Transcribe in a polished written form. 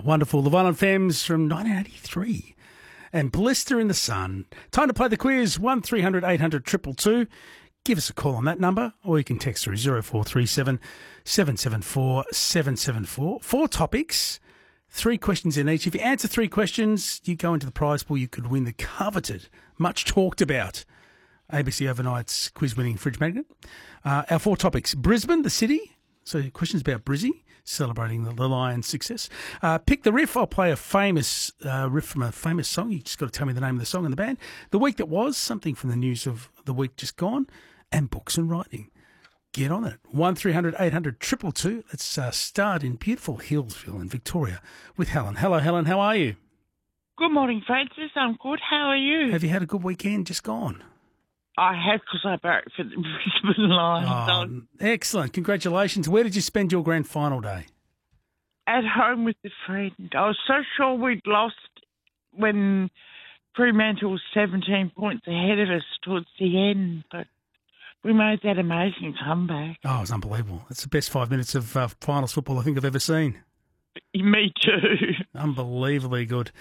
Wonderful. The Violent Femmes from 1983. And Blister in the Sun. Time to play the quiz. 1300 800 222. Give us a call on that number, or you can text through 0437 774 774. 4 topics, 3 questions in each. If you answer 3 questions, you go into the prize pool. You could win the coveted, much talked about ABC Overnight's quiz-winning fridge magnet. Our 4 topics: Brisbane, the city. So questions about Brizzy, celebrating the Lions' success. Pick the riff. I'll play a famous riff from a famous song. You just got to tell me the name of the song and the band. The week that was, something from the news of the week just gone, and books and writing. Get on it. 1300 800 222. Let's start in beautiful Hillsville in Victoria with Helen. Hello, Helen. How are you? Good morning, Francis. I'm good. How are you? Have you had a good weekend just gone? I have, because I barracked for the Brisbane Lions. Excellent. Congratulations. Where did you spend your grand final day? At home with a friend. I was so sure we'd lost when Fremantle was 17 points ahead of us towards the end, but we made that amazing comeback. Oh, it was unbelievable. It's the best 5 minutes of finals football I think I've ever seen. Me too. Unbelievably good.